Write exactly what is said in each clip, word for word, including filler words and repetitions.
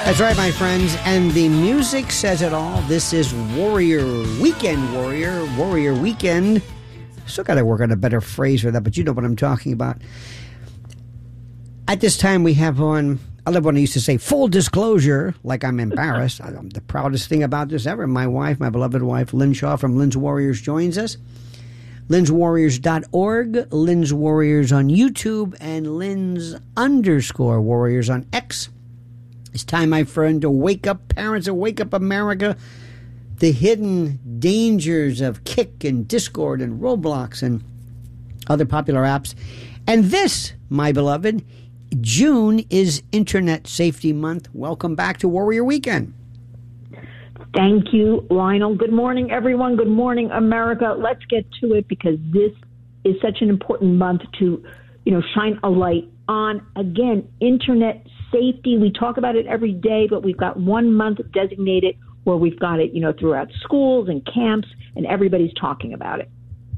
That's right, my friends, and the music says it all. This is Warrior Weekend, Warrior, Warrior Weekend. Still got to work on a better phrase for that, but you know what I'm talking about. At this time, we have on, I love when I used to say full disclosure, like I'm embarrassed. I'm the proudest thing about this ever. My wife, my beloved wife, Lynn Shaw from Lynn's Warriors joins us. Lynn's Warriors dot org, Lynn's Warriors on YouTube, and Lynn's underscore Warriors on X. It's time, my friend, to wake up, parents, to wake up America. The hidden dangers of Kick and Discord and Roblox and other popular apps. And this, my beloved, June is Internet Safety Month. Welcome back to Warrior Weekend. Thank you, Lionel. Good morning, everyone. Good morning, America. Let's get to it because this is such an important month to, you know, shine a light on, again, Internet safety. We talk about it every day, but we've got one month designated where we've got it, you know, throughout schools and camps, and everybody's talking about it.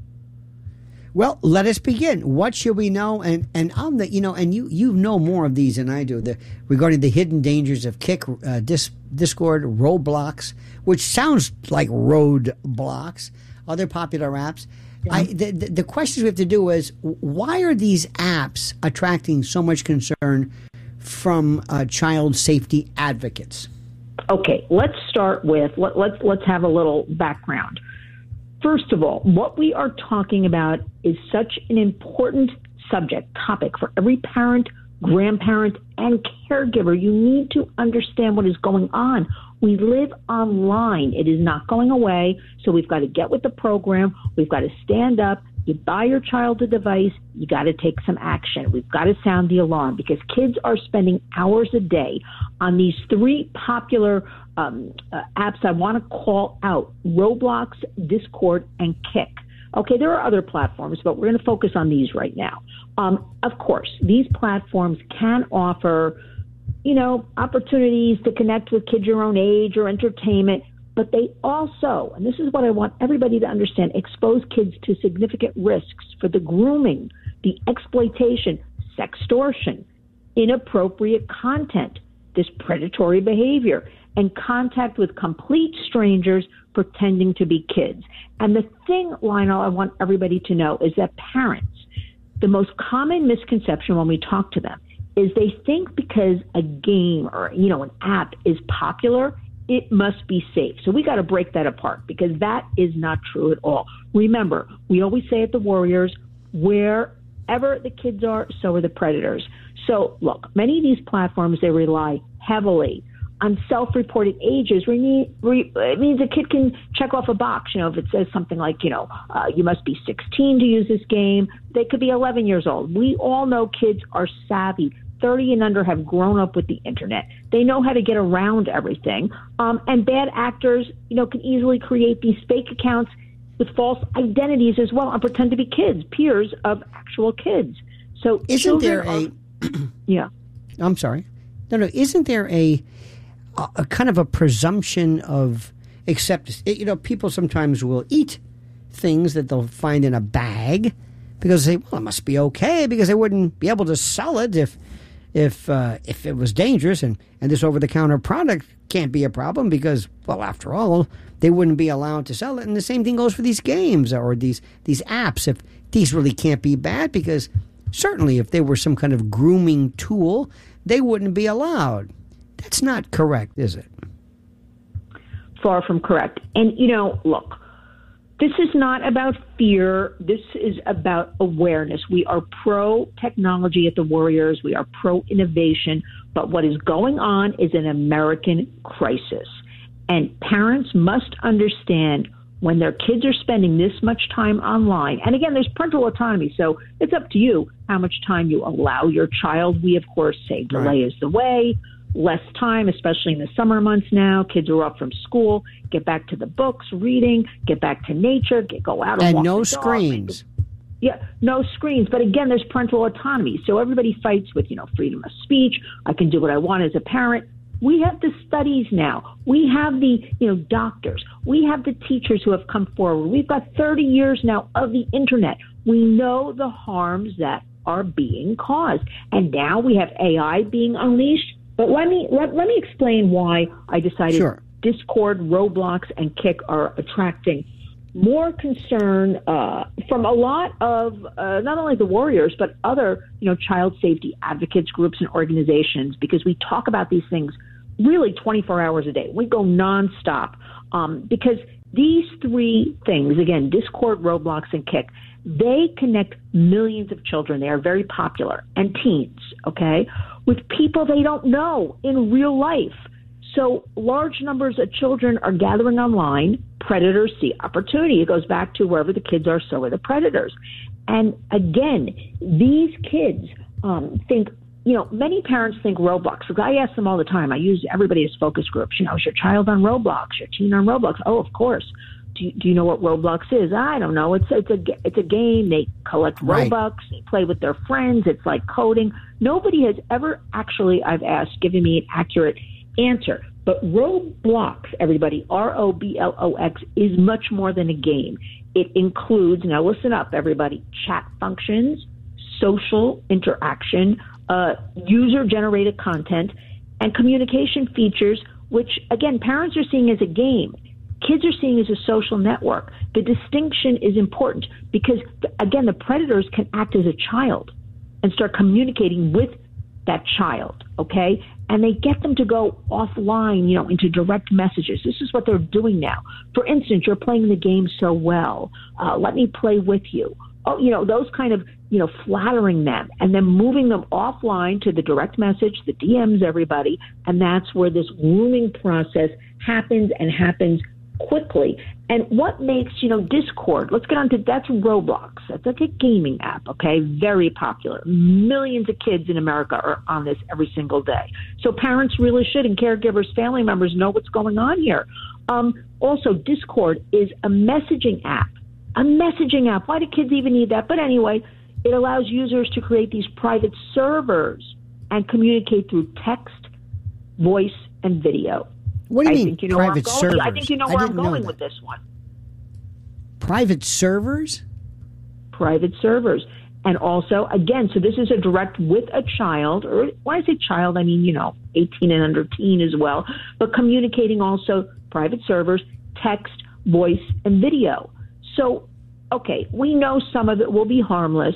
Well, let us begin. What should we know? And and on the, you know, and you you know more of these than I do. The regarding the hidden dangers of Kick, uh, Dis, Discord, Roblox, which sounds like roadblocks, other popular apps. Yeah. I, the, the the questions we have to do is, why are these apps attracting so much concern from uh, child safety advocates? Okay, let's start with let, let's let's have a little background. First of all, what we are talking about is such an important subject topic for every parent, grandparent, and caregiver. You need to understand what is going on. We live online. It is not going away. So we've got to get with the program. We've got to stand up. You buy your child a device, you got to take some action. We've got to sound the alarm because kids are spending hours a day on these three popular um, uh, apps I want to call out: Roblox, Discord, and Kick. Okay, there are other platforms, but we're going to focus on these right now. Um, of course, these platforms can offer, you know, opportunities to connect with kids your own age or entertainment. But they also, and this is what I want everybody to understand, expose kids to significant risks for the grooming, the exploitation, sextortion, inappropriate content, this predatory behavior, and contact with complete strangers pretending to be kids. And the thing, Lionel, I want everybody to know is that parents, the most common misconception when we talk to them is they think because a game or, you know, an app is popular, it must be safe. So we got to break that apart because that is not true at all. Remember, we always say at the Warriors, wherever the kids are, so are the predators. So look, many of these platforms, they rely heavily on self-reported ages. It means a kid can check off a box. You know, if it says something like, you know, uh, you must be sixteen to use this game, they could be eleven years old. We all know kids are savvy. thirty and under have grown up with the internet. They know how to get around everything. Um, and bad actors, you know, can easily create these fake accounts with false identities as well and pretend to be kids, peers of actual kids. So isn't there a, are, yeah, I'm sorry. No, no. Isn't there a, a, a kind of a presumption of acceptance? You know, people sometimes will eat things that they'll find in a bag because they say, well, it must be okay because they wouldn't be able to sell it if, If uh, if it was dangerous, and, and this over-the-counter product can't be a problem because, well, after all, they wouldn't be allowed to sell it. And the same thing goes for these games or these these apps. If these really can't be bad because certainly if they were some kind of grooming tool, they wouldn't be allowed. That's not correct, is it? Far from correct. And, you know, look, this is not about fear. This is about awareness. We are pro-technology at the Warriors. We are pro-innovation. But what is going on is an American crisis. And parents must understand when their kids are spending this much time online. And again, there's parental autonomy. So it's up to you how much time you allow your child. We, of course, say delay Right. is the way. Less time, especially in the summer months now. Kids are up from school. Get back to the books, reading, get back to nature, get, go out and, And walk no the screens. Dog. Yeah, no screens. But again, there's parental autonomy. So everybody fights with, you know, freedom of speech. I can do what I want as a parent. We have the studies now. We have the, you know, doctors. We have the teachers who have come forward. We've got thirty years now of the internet. We know the harms that are being caused. And now we have A I being unleashed. But let me let, let me explain why I decided Sure. Discord, Roblox, and Kik are attracting more concern uh, from a lot of uh, not only the warriors but other, you know, child safety advocates groups and organizations, because we talk about these things really twenty-four hours a day. We go nonstop um, because these three things, again, Discord, Roblox, and Kik, they connect millions of children. They are very popular, and teens, okay, with people they don't know in real life. So large numbers of children are gathering online. Predators see opportunity. It goes back to wherever the kids are, so are the predators. And again, these kids um, think, you know, many parents think Roblox. Because I ask them all the time. I use everybody as focus groups. You know, is your child on Roblox? Your teen on Roblox? Oh, of course. Do you, do you know what Roblox is? I don't know. It's it's a it's a game. They collect Right. Robux. They play with their friends. It's like coding. Nobody has ever actually, I've asked, given me an accurate answer. But Roblox, everybody, R O B L O X, is much more than a game. It includes, now listen up, everybody, chat functions, social interaction, uh, user-generated content, and communication features, which, again, parents are seeing as a game. Kids are seeing as a social network. The distinction is important because, again, the predators can act as a child and start communicating with that child, okay? And they get them to go offline, you know, into direct messages. This is what they're doing now. For instance, you're playing the game so well. Uh, let me play with you. Oh, you know, those kind of, you know, flattering them and then moving them offline to the direct message, the D Ms, everybody. And that's where this grooming process happens and happens quickly. And what makes, you know, Discord, let's get on to, that's Roblox. That's like a gaming app, okay? Very popular. Millions of kids in America are on this every single day. So parents really should, and caregivers, family members know what's going on here. Um, also, Discord is a messaging app. A messaging app. Why do kids even need that? But anyway, it allows users to create these private servers and communicate through text, voice, and video. What do you I mean, think you know private where I'm servers? going. I think you know I where I'm didn't know going that. with this one. Private servers? Private servers. And also, again, so this is a direct with a child, or when I say child, I mean, you know, eighteen and under teen as well, but communicating also private servers, text, voice, and video. So, okay, we know some of it will be harmless.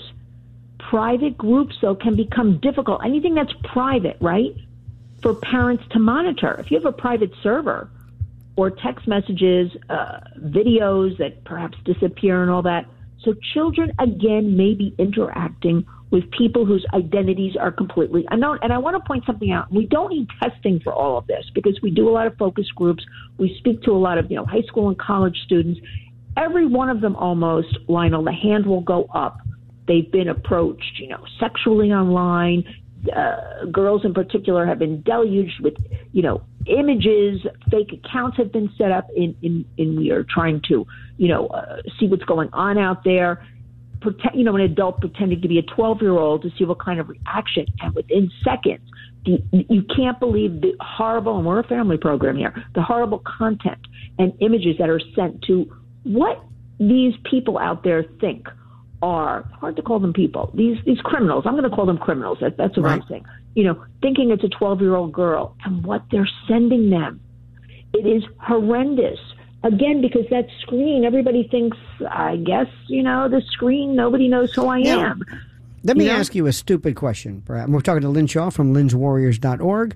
Private groups, though, can become difficult. Anything that's private, right, for parents to monitor. If you have a private server or text messages, uh, videos that perhaps disappear and all that, so children, again, may be interacting with people whose identities are completely unknown. And I want to point something out. We don't need testing for all of this because we do a lot of focus groups. We speak to a lot of, you know, high school and college students. Every one of them almost, Lionel, the hand will go up. They've been approached, you know, sexually online. Uh, girls in particular have been deluged with, you know, images. Fake accounts have been set up in, in, in we are trying to, you know, uh, see what's going on out there. Pretend, you know, an adult pretending to be a twelve-year-old to see what kind of reaction. And within seconds, the, you can't believe the horrible, and we're a family program here, the horrible content and images that are sent to what these people out there think are, hard to call them people, these these criminals. I'm going to call them criminals. That, that's what Right. I'm saying. You know, thinking it's a twelve-year-old girl and what they're sending them. It is horrendous. Again, because that screen, everybody thinks, I guess, you know, the screen, nobody knows who I Now, am. Let me You know? ask you a stupid question. Perhaps. We're talking to Lynn Shaw from lynns warriors dot org.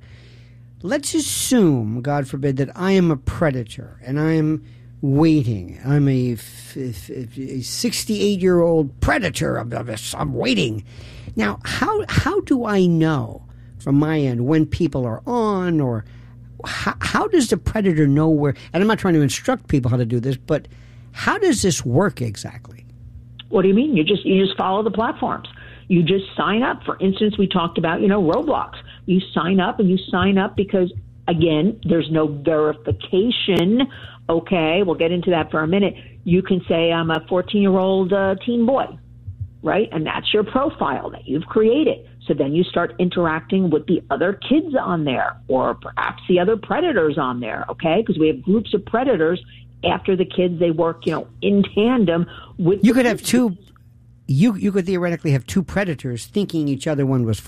Let's assume, God forbid, that I am a predator and I am waiting. I'm a, f- f- a sixty-eight-year-old predator. I'm, I'm I'm waiting. Now, how how do I know from my end when people are on, or how, how does the predator know where? And I'm not trying to instruct people how to do this, but how does this work exactly? What do you mean? You just you just follow the platforms. You just sign up. For instance, we talked about, you know, Roblox. You sign up and you sign up because, again, there's no verification. Okay, we'll get into that for a minute. You can say I'm a fourteen-year-old uh, teen boy, right? And that's your profile that you've created. So then you start interacting with the other kids on there, or perhaps the other predators on there, okay? Because we have groups of predators. After the kids, they work, you know, in tandem with. You could have two. You you could theoretically have two predators thinking each other one was four,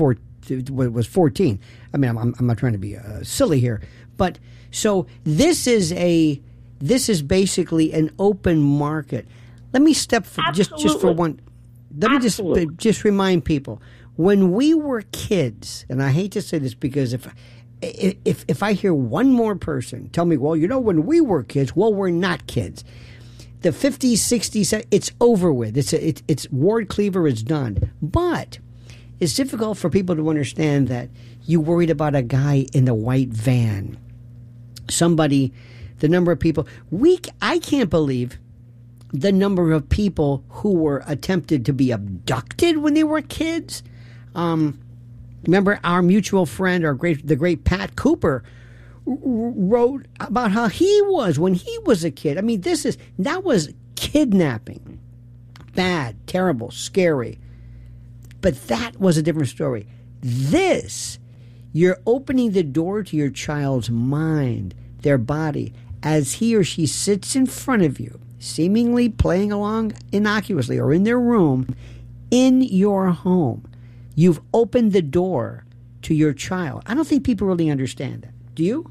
was fourteen. I mean, I'm, I'm not trying to be uh, silly here, but so this is a this is basically an open market. Let me step for, just just for one. Let me just just remind people, when we were kids, and I hate to say this because if if if I hear one more person tell me, well, you know, when we were kids, well, we're not kids. The fifties, sixties, it's over with. It's a, it, it's Ward Cleaver is done. But it's difficult for people to understand that you worried about a guy in a white van. Somebody, the number of people. We, I can't believe the number of people who were attempted to be abducted when they were kids. Um, remember our mutual friend, our great, the great Pat Cooper, wrote about how he was when he was a kid. I mean, this is that was kidnapping. Bad, terrible, scary. But that was a different story. This, you're opening the door to your child's mind, their body, as he or she sits in front of you, seemingly playing along innocuously or in their room, in your home. You've opened the door to your child. I don't think people really understand that. Do you?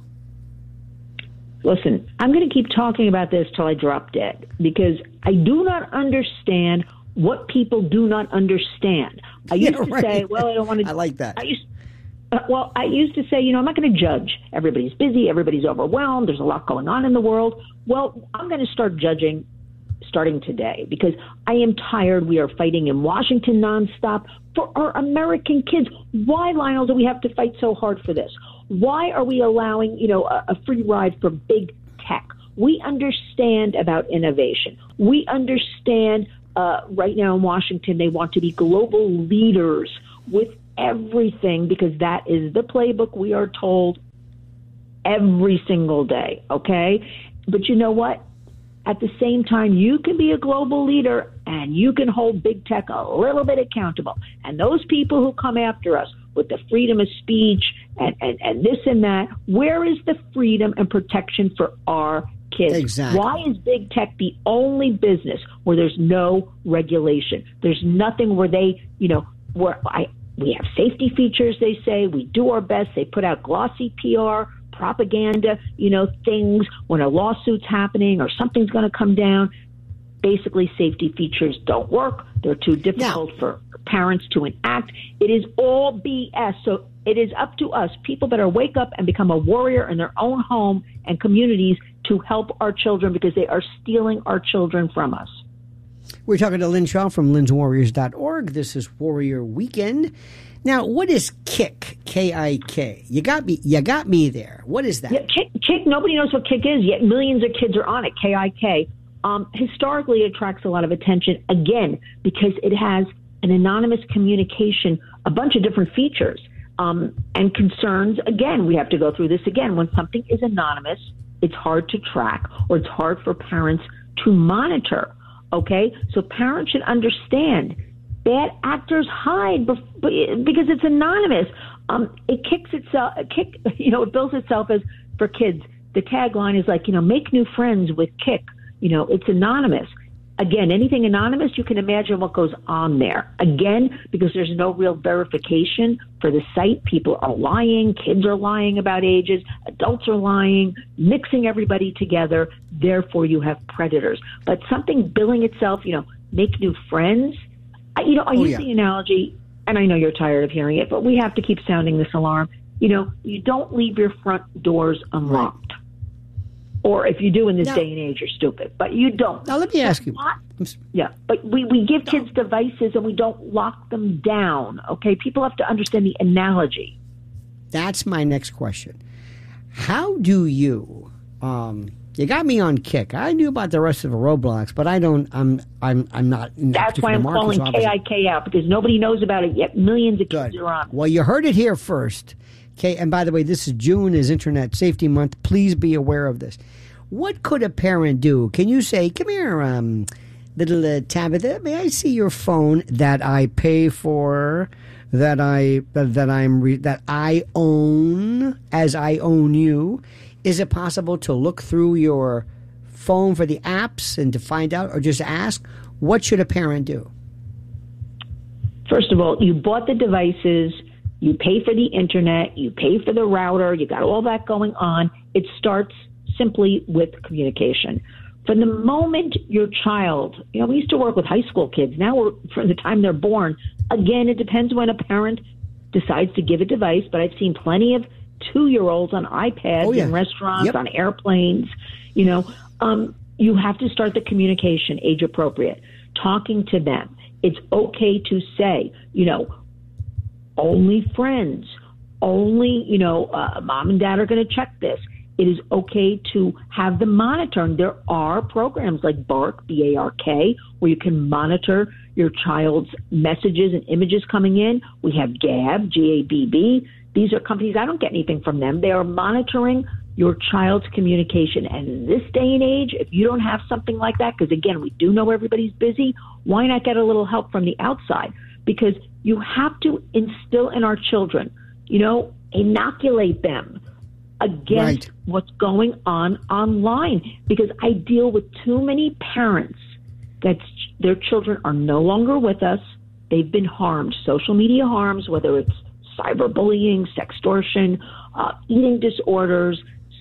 Listen, I'm going to keep talking about this till I drop dead because I do not understand what people do not understand. I used yeah, right. to say, well, I don't want to. I like that. I used, uh, well, I used to say, you know, I'm not going to judge. Everybody's busy. Everybody's overwhelmed. There's a lot going on in the world. Well, I'm going to start judging starting today because I am tired. We are fighting in Washington nonstop for our American kids. Why, Lionel, do we have to fight so hard for this? Why are we allowing, you know, a, a free ride for big tech? We understand about innovation. We understand uh, right now in Washington, they want to be global leaders with everything because that is the playbook we are told every single day, okay? But you know what? At the same time, you can be a global leader and you can hold big tech a little bit accountable. And those people who come after us with the freedom of speech and, and, and this and that, where is the freedom and protection for our kids? Exactly. Why is big tech the only business where there's no regulation? There's nothing where they, you know, where I we have safety features, they say. We do our best. They put out glossy P R, propaganda, you know, things when a lawsuit's happening or something's going to come down. Basically, safety features don't work. They're too difficult no. for parents to enact. It is all B S. So it is up to us. People better wake up and become a warrior in their own home and communities to help our children because they are stealing our children from us. We're talking to Lynn Shaw from lynns warriors dot org. This is Warrior Weekend. Now, what is Kik? K I K. You got me. You got me there. What is that? Yeah, Kik, Kik. Nobody knows what Kik is yet. Millions of kids are on it. K I K. Um, historically, it attracts a lot of attention again because it has an anonymous communication, a bunch of different features um, and concerns. Again, we have to go through this again. When something is anonymous, it's hard to track or it's hard for parents to monitor. Okay, so parents should understand bad actors hide because it's anonymous. Um, it kicks itself, kick, you know, it bills itself as for kids. The tagline is like, you know, make new friends with Kik. You know, it's anonymous. Again, anything anonymous, you can imagine what goes on there. Again, because there's no real verification for the site. People are lying. Kids are lying about ages. Adults are lying, mixing everybody together. Therefore, you have predators. But something billing itself, you know, make new friends. I, you know, I oh, use yeah. the analogy, and I know you're tired of hearing it, but we have to keep sounding this alarm. You know, you don't leave your front doors unlocked. Right. Or if you do in this now, day and age, you're stupid. But you don't. Now, let me ask you. Not, yeah, but we, we give kids devices and we don't lock them down, okay? People have to understand the analogy. That's my next question. How do you, um, you got me on Kik. I knew about the rest of the Roblox, but I don't, I'm I'm, I'm not in that That's why I'm market, calling so K I K out, because nobody knows about it yet. Millions of Good. kids are on it. Well, you heard it here first. Okay, and by the way, this is June is Internet Safety Month. Please be aware of this. What could a parent do? Can you say, come here, um, little uh, Tabitha, may I see your phone that I pay for, that I that I'm re- that I own as I own you? Is it possible to look through your phone for the apps and to find out, or just ask, what should a parent do? First of all, you bought the devices You pay for the internet, you pay for the router, you got all that going on. It starts simply with communication. From the moment your child, you know, we used to work with high school kids. Now we're from the time they're born. Again, it depends when a parent decides to give a device, but I've seen plenty of two-year-olds on iPads oh, yeah. in restaurants, yep. on airplanes. You know, um, you have to start the communication age appropriate, talking to them. It's okay to say, you know, only friends, only, you know, uh, mom and dad are going to check this. It is okay to have them monitoring. There are programs like Bark, B A R K, where you can monitor your child's messages and images coming in. We have Gab, G A B B. These are companies, I don't get anything from them. They are monitoring your child's communication. And in this day and age, if you don't have something like that, because again, we do know everybody's busy, why not get a little help from the outside? Because you have to instill in our children, you know, inoculate them against right. what's going on online. Because I deal with too many parents that their children are no longer with us. They've been harmed, social media harms, whether it's cyberbullying, sextortion, uh, eating disorders,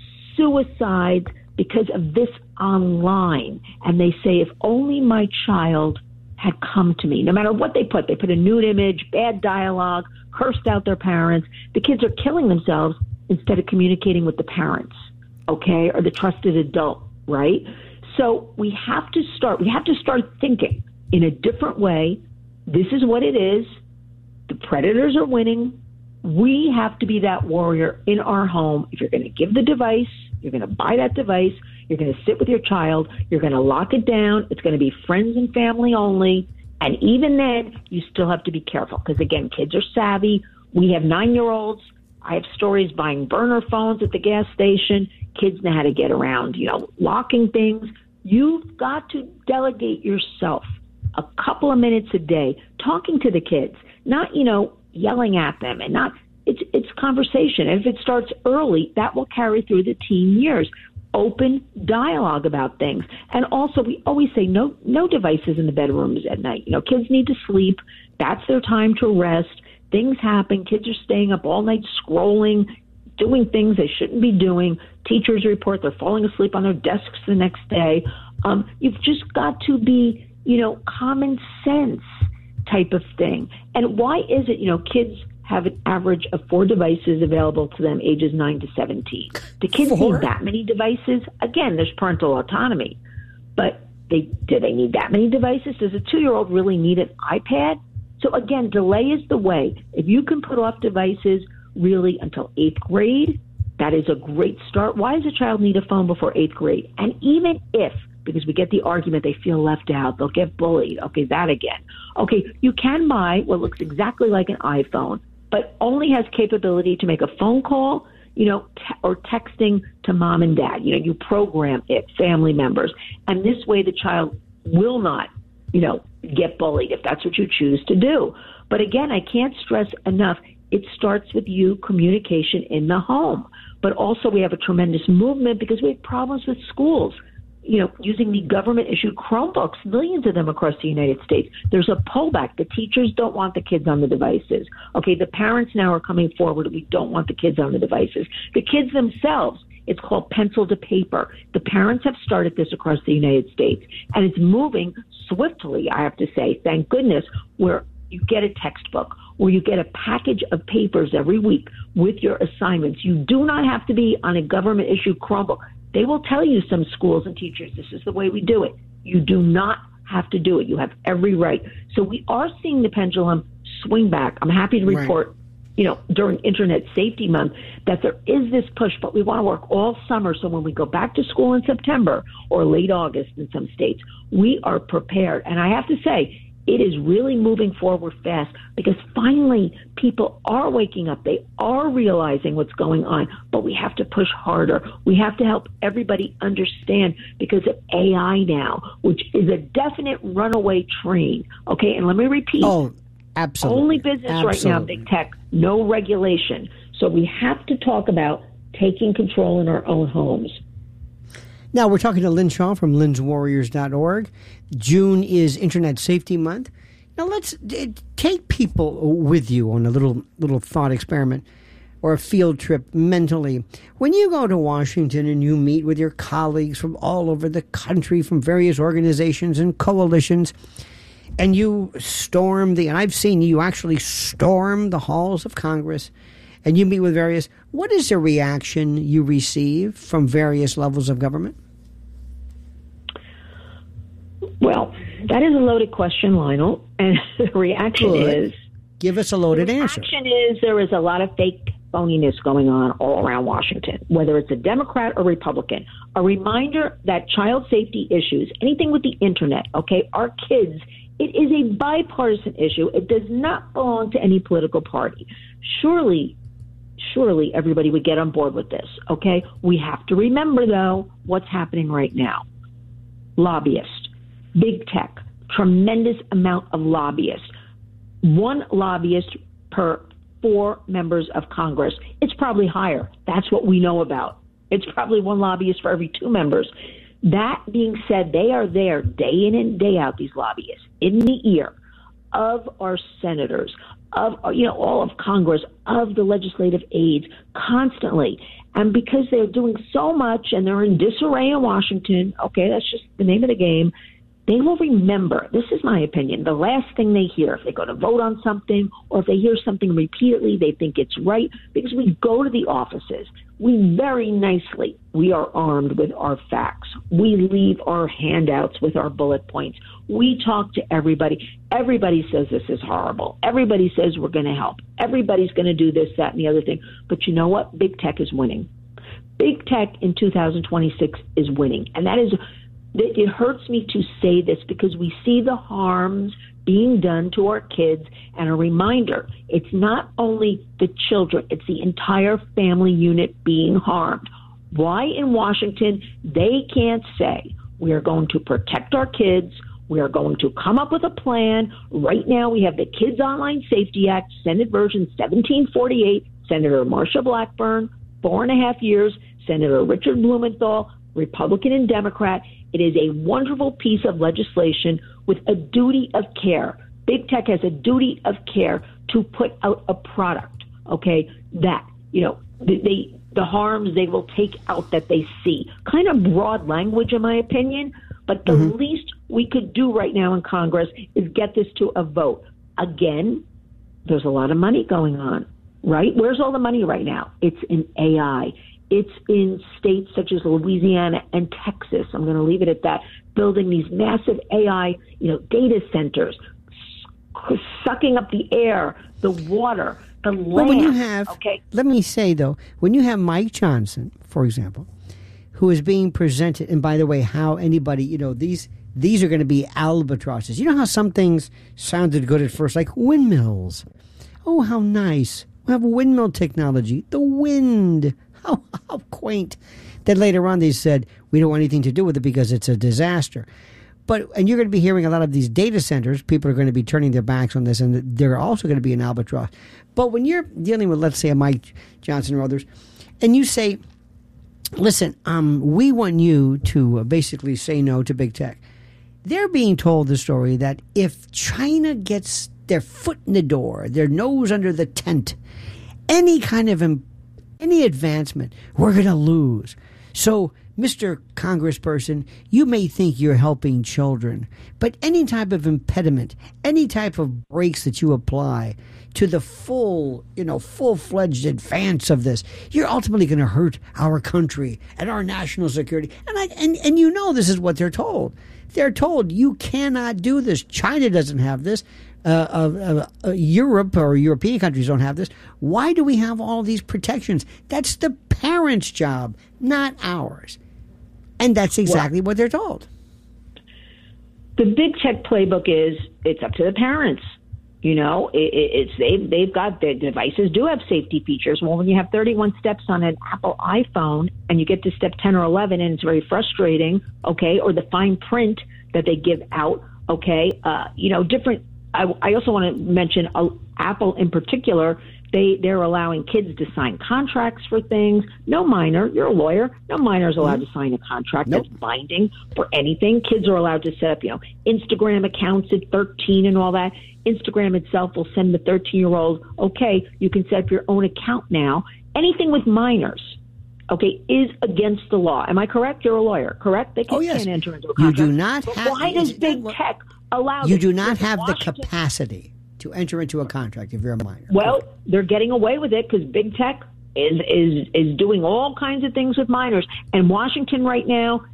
suicides, because of this online. And they say, if only my child had come to me, no matter what they put, they put a nude image, bad dialogue, cursed out their parents. The kids are killing themselves instead of communicating with the parents, okay, or the trusted adult, right? So we have to start, we have to start thinking in a different way. This is what it is. The predators are winning. We have to be that warrior in our home. If you're going to give the device, you're going to buy that device, you're going to sit with your child, you're going to lock it down. It's going to be friends and family only. And even then, you still have to be careful because, again, kids are savvy. We have nine-year-olds. I have stories buying burner phones at the gas station. Kids know how to get around, you know, locking things. You've got to delegate yourself a couple of minutes a day talking to the kids, not, you know, yelling at them, and not, it's it's conversation. And if it starts early, that will carry through the teen years. Open dialogue about things. And also, we always say no no devices in the bedrooms at night. You know, kids need to sleep. That's their time to rest. Things happen. Kids are staying up all night scrolling, doing things they shouldn't be doing. Teachers report they're falling asleep on their desks the next day. Um, you've just got to be, you know, common sense type of thing. And why is it, you know, kids have an average of four devices available to them ages nine to seventeen. Do kids four? need that many devices? Again, there's parental autonomy. But they do they need that many devices? Does a two-year-old really need an iPad? So again, delay is the way. If you can put off devices really until eighth grade, that is a great start. Why does a child need a phone before eighth grade? And even if, because we get the argument, they feel left out, they'll get bullied. Okay, that again. Okay, you can buy what looks exactly like an iPhone, but only has capability to make a phone call, you know, te- or texting to mom and dad. You know, you program it, family members. And this way the child will not, you know, get bullied if that's what you choose to do. But again, I can't stress enough, it starts with you communication in the home. But also we have a tremendous movement because we have problems with schools, you know, using the government-issued Chromebooks, millions of them across the United States. There's a pullback. The teachers don't want the kids on the devices. Okay, the parents now are coming forward. We don't want the kids on the devices. The kids themselves, it's called pencil to paper. The parents have started this across the United States, and it's moving swiftly, I have to say, thank goodness, where you get a textbook, or you get a package of papers every week with your assignments. You do not have to be on a government-issued Chromebook. They will tell you, some schools and teachers, this is the way we do it. You do not have to do it. You have every right. So we are seeing the pendulum swing back. I'm happy to report, right. you know, during Internet Safety Month that there is this push, but we want to work all summer. So when we go back to school in September or late August in some states, we are prepared. And I have to say, it is really moving forward fast because finally people are waking up. They are realizing what's going on, but we have to push harder. We have to help everybody understand because of A I now, which is a definite runaway train. Okay, and let me repeat. Oh, absolutely. Only business absolutely. right now, big tech, no regulation. So we have to talk about taking control in our own homes. Now, we're talking to Lynn Shaw from Lynn's Warriors dot org. June is Internet Safety Month. Now let's uh, take people with you on a little little thought experiment or a field trip mentally. When you go to Washington and you meet with your colleagues from all over the country, from various organizations and coalitions, and you storm the, and I've seen you actually storm the halls of Congress, and you meet with various, what is the reaction you receive from various levels of government? Well, that is a loaded question, Lionel. And the reaction Good. is... Give us a loaded the answer. The reaction is there is a lot of fake phoniness going on all around Washington, whether it's a Democrat or Republican. A reminder that child safety issues, anything with the internet, okay, our kids, it is a bipartisan issue. It does not belong to any political party. Surely, surely everybody would get on board with this, okay? We have to remember, though, what's happening right now. Lobbyists, big tech, tremendous amount of lobbyists. One lobbyist per four members of Congress. It's probably higher. That's what we know about. It's probably one lobbyist for every two members. That being said, they are there day in and day out, these lobbyists, in the ear of our senators, of, you know, all of Congress, of the legislative aides, constantly. And because they're doing so much and they're in disarray in Washington, okay, that's just the name of the game, they will remember, this is my opinion, the last thing they hear, if they go to vote on something or if they hear something repeatedly, they think it's right, because we go to the offices. We very nicely, we are armed with our facts. We leave our handouts with our bullet points. We talk to everybody. Everybody says this is horrible. Everybody says we're going to help. Everybody's going to do this, that, and the other thing. But you know what? Big tech is winning. Big tech in two thousand twenty-six is winning. And that is... It hurts me to say this because we see the harms being done to our kids, and a reminder, it's not only the children, it's the entire family unit being harmed. Why in Washington they can't say, we are going to protect our kids, we are going to come up with a plan. Right now we have the Kids Online Safety Act, Senate version seventeen forty-eight, Senator Marsha Blackburn, four and a half years, Senator Richard Blumenthal, Republican and Democrat. It is a wonderful piece of legislation with a duty of care. Big tech has a duty of care to put out a product, okay, that, you know, they, the harms they will take out that they see. Kind of broad language, in my opinion, but the mm-hmm. least we could do right now in Congress is get this to a vote. Again, there's a lot of money going on, right? Where's all the money right now? It's in A I. It's in states such as Louisiana and Texas. I'm going to leave it at that. Building these massive A I, you know, data centers, sucking up the air, the water, the land. Well, when you have, okay. Let me say though, when you have Mike Johnson, for example, who is being presented, and by the way, how anybody, you know, these these are going to be albatrosses. You know how some things sounded good at first, like windmills. Oh, how nice! We have windmill technology. The wind. How, how quaint. Then later on they said, we don't want anything to do with it because it's a disaster. But, and you're going to be hearing a lot of these data centers, people are going to be turning their backs on this, and they're also going to be an albatross. But when you're dealing with, let's say, a Mike Johnson or others, and you say, listen, um, we want you to basically say no to big tech. They're being told the story that if China gets their foot in the door, their nose under the tent, any kind of any advancement, we're going to lose. So, Mister Congressperson, you may think you're helping children, but any type of impediment, any type of brakes that you apply to the full, you know, full-fledged advance of this, you're ultimately going to hurt our country and our national security. And, I, and and you know this is what they're told. They're told you cannot do this. China doesn't have this. Uh, uh, uh, Europe or European countries don't have this. Why do we have all these protections? That's the parents' job, not ours. And that's exactly well, what they're told. The big tech playbook is it's up to the parents. You know, it, it's they've they've got their devices do have safety features. Well, when you have thirty-one steps on an Apple iPhone and you get to step ten or eleven, and it's very frustrating. Okay, or the fine print that they give out. Okay, uh, you know, different. I, I also want to mention uh, Apple in particular. They, they're allowing kids to sign contracts for things. No minor, you're a lawyer, no minor is allowed mm-hmm. to sign a contract nope. that's binding for anything. Kids are allowed to set up, you know, Instagram accounts at thirteen and all that. Instagram itself will send the thirteen-year-old, okay, you can set up your own account now. Anything with minors, okay, is against the law. Am I correct? You're a lawyer, correct? They can't, oh, yes. can't enter into a contract. You do not but have... Why does big tech allow You this? do not have the Washington, capacity to enter into a contract if you're a minor. Well, they're getting away with it because big tech is, is, is doing all kinds of things with minors. And Washington right now,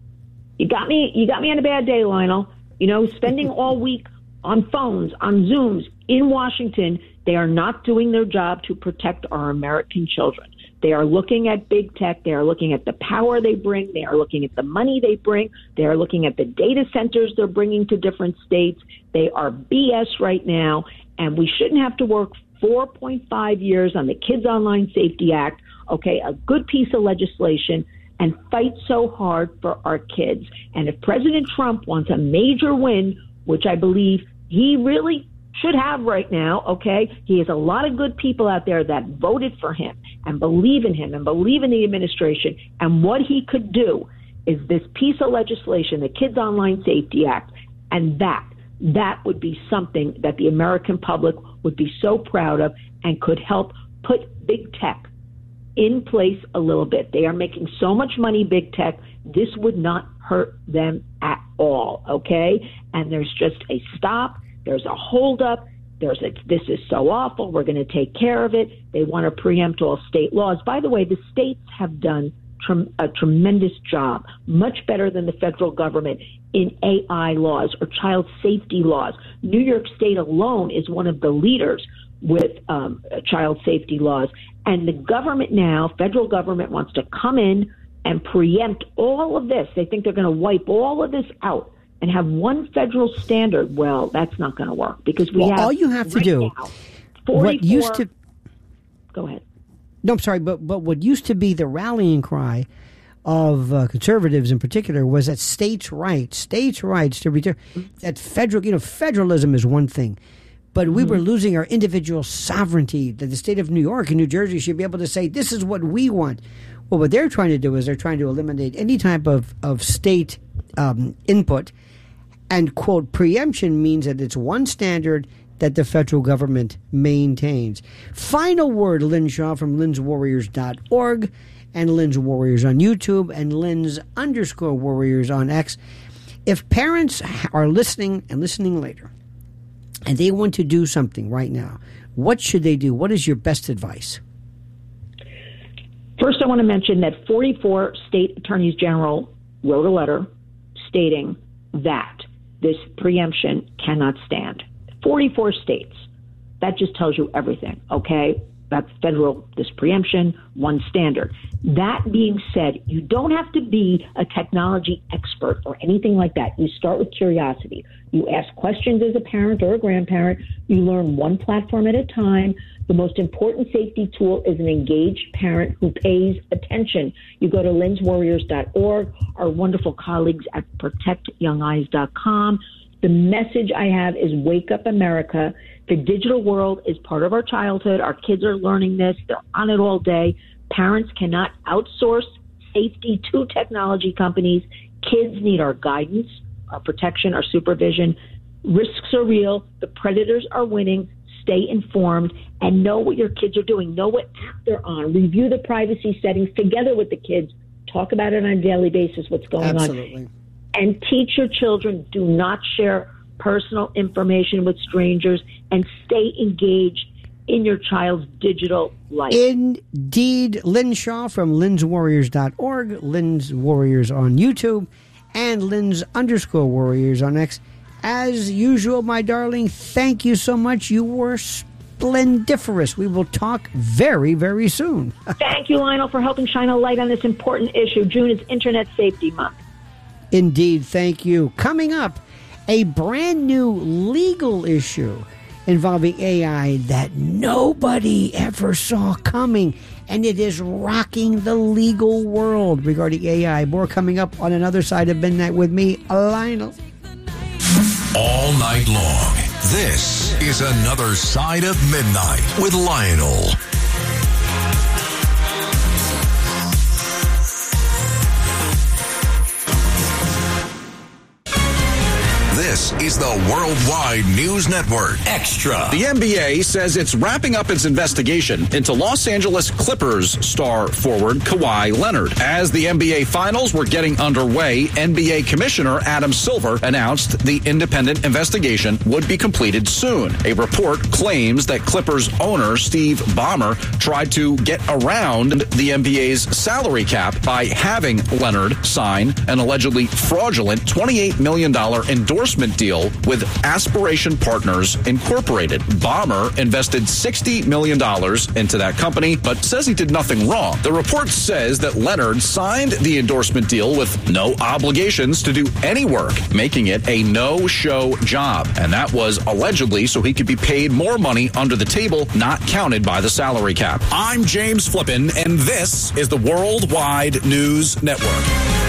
you got me, you got me on a bad day, Lionel. You know, spending all week on phones, on Zooms in Washington, they are not doing their job to protect our American children. They are looking at big tech. They are looking at the power they bring. They are looking at the money they bring. They are looking at the data centers they're bringing to different states. They are B S right now, and we shouldn't have to work four point five years on the Kids Online Safety Act, okay, a good piece of legislation, and fight so hard for our kids. And if President Trump wants a major win, which I believe he really should have right now, okay? He has a lot of good people out there that voted for him and believe in him and believe in the administration. And what he could do is this piece of legislation, the Kids Online Safety Act, and that, that would be something that the American public would be so proud of and could help put big tech in place a little bit. They are making so much money, big tech, this would not hurt them at all, okay? And there's just a stop. There's a holdup. There's a, this is so awful. We're going to take care of it. They want to preempt all state laws. By the way, the states have done trem- a tremendous job, much better than the federal government in A I laws or child safety laws. New York State alone is one of the leaders with um, child safety laws. And the government now, federal government, wants to come in and preempt all of this. They think they're going to wipe all of this out and have one federal standard. Well, that's not going to work because we well, have all you have to right do now, what used to go ahead. No, I'm sorry, but but what used to be the rallying cry of uh, conservatives in particular was that states' rights, states' rights to return that federal, you know, federalism is one thing, but we mm-hmm. were losing our individual sovereignty. That the state of New York and New Jersey should be able to say, "This is what we want." Well, what they're trying to do is they're trying to eliminate any type of of state um, input. And, quote, preemption means that it's one standard that the federal government maintains. Final word, Lynn Shaw from Lynn's Warriors dot org and Lynn's Warriors on YouTube and Lynn's underscore Warriors on X. If parents are listening and listening later and they want to do something right now, what should they do? What is your best advice? First, I want to mention that forty-four state attorneys general wrote a letter stating that this preemption cannot stand. forty-four states. That just tells you everything, okay? That's federal, this preemption, one standard. That being said, you don't have to be a technology expert or anything like that. You start with curiosity. You ask questions as a parent or a grandparent. You learn one platform at a time. The most important safety tool is an engaged parent who pays attention. You go to Lynn's Warriors dot org, our wonderful colleagues at Protect Young Eyes dot com. The message I have is wake up, America. The digital world is part of our childhood. Our kids are learning this. They're on it all day. Parents cannot outsource safety to technology companies. Kids need our guidance, our protection, our supervision. Risks are real. The predators are winning. Stay informed and know what your kids are doing. Know what app they're on. Review the privacy settings together with the kids. Talk about it on a daily basis, what's going Absolutely. on. And teach your children, do not share personal information with strangers and stay engaged in your child's digital life. Indeed. Lynn Shaw from Lynn's Warriors dot org, Lynn's Warriors on YouTube, and Lynn's underscore Warriors on X. As usual, my darling, thank you so much. You were splendiferous. We will talk very, very soon. Thank you, Lionel, for helping shine a light on this important issue. June is Internet Safety Month. Indeed, thank you. Coming up, a brand new legal issue involving A I that nobody ever saw coming, and it is rocking the legal world regarding A I. More coming up on another side of midnight with me, Lionel. All night long, This is Another Side of Midnight with Lionel. This is the Worldwide News Network Extra. The N B A says it's wrapping up its investigation into Los Angeles Clippers star forward Kawhi Leonard. As the N B A Finals were getting underway, N B A Commissioner Adam Silver announced the independent investigation would be completed soon. A report claims that Clippers owner Steve Ballmer tried to get around the N B A's salary cap by having Leonard sign an allegedly fraudulent twenty-eight million dollars endorsement deal with Aspiration Partners Incorporated. Ballmer invested sixty million dollars into that company, but says he did nothing wrong. The report says that Leonard signed the endorsement deal with no obligations to do any work, making it a no-show job. And that was allegedly so he could be paid more money under the table, not counted by the salary cap. I'm James Flippin, and this is the Worldwide News Network.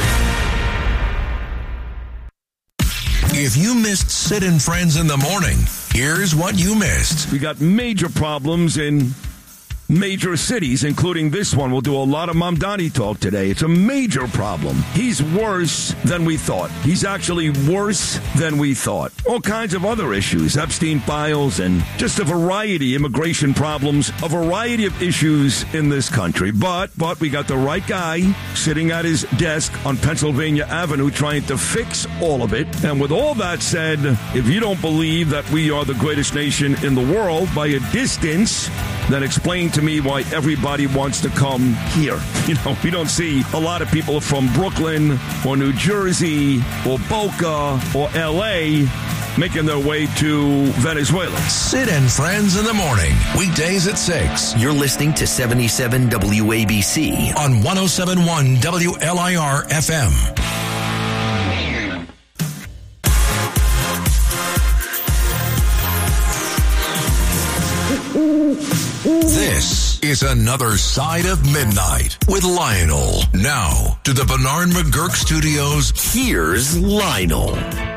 If you missed Sid and Friends in the Morning, here's what you missed. We got major problems in major cities, including this one. We'll do a lot of Mamdani talk today. It's a major problem. He's worse than we thought. He's actually worse than we thought. All kinds of other issues, Epstein files, and just a variety, immigration problems, a variety of issues in this country. But, but we got the right guy sitting at his desk on Pennsylvania Avenue trying to fix all of it. And with all that said, if you don't believe that we are the greatest nation in the world by a distance, then explain to me why everybody wants to come here. You know, we don't see a lot of people from Brooklyn or New Jersey or Boca or L A making their way to Venezuela. Sid and Friends in the Morning, weekdays at six. You're listening to seventy-seven W A B C on one oh seven point one W L I R F M. This is Another Side of Midnight with Lionel. Now, to the Bernard McGurk Studios, here's Lionel.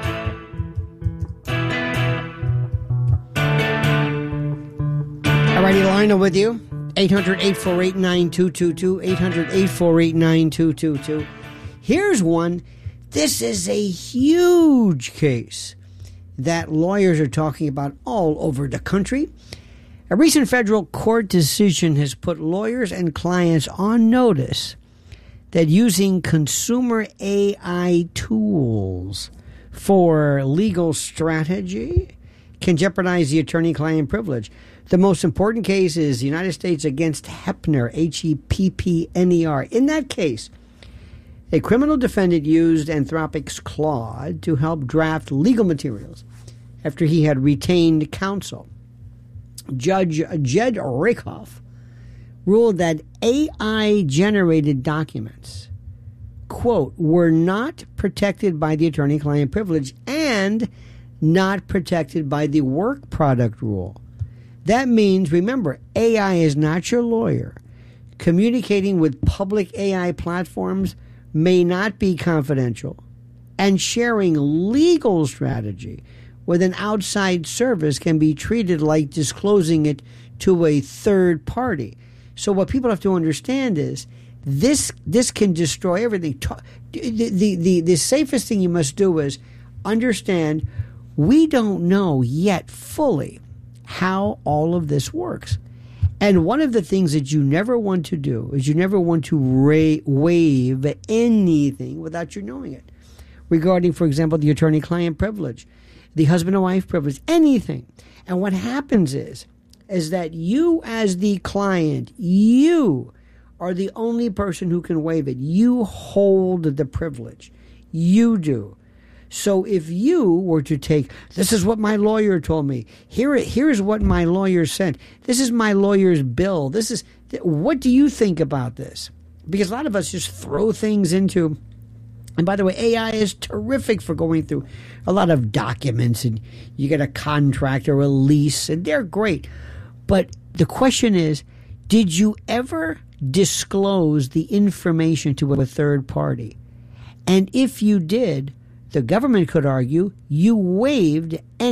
Alrighty, Lionel with you. eight hundred, eight four eight, nine two two two. eight hundred, eight four eight, nine two two two. Here's one. This is a huge case that lawyers are talking about all over the country. A recent federal court decision has put lawyers and clients on notice that using consumer A I tools for legal strategy can jeopardize the attorney-client privilege. The most important case is the United States against Heppner, H E P P N E R. In that case, a criminal defendant used Anthropic's Claude to help draft legal materials after he had retained counsel. Judge Jed Rakoff ruled that A I-generated documents, quote, were not protected by the attorney-client privilege and not protected by the work product rule. That means, remember, A I is not your lawyer. Communicating with public A I platforms may not be confidential, and sharing legal strategy with an outside service can be treated like disclosing it to a third party. So what people have to understand is this this can destroy everything. The, the, the, the safest thing you must do is understand we don't know yet fully how all of this works. And one of the things that you never want to do is you never want to ra- waive anything without you knowing it. Regarding, for example, the attorney-client privilege, the husband and wife privilege, anything. And what happens is, is that you as the client, you are the only person who can waive it. You hold the privilege. You do. So if you were to take, this is what my lawyer told me. Here, here's what my lawyer said. This is my lawyer's bill. This is, what do you think about this? Because a lot of us just throw things into. And by the way, A I is terrific for going through a lot of documents, and you get a contract or a lease, and they're great. But the question is, did you ever disclose the information to a third party? And if you did, the government could argue you waived any